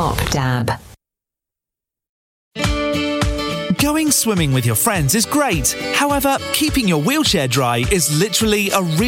Top Dab. Going swimming with your friends is great. However, keeping your wheelchair dry is literally a real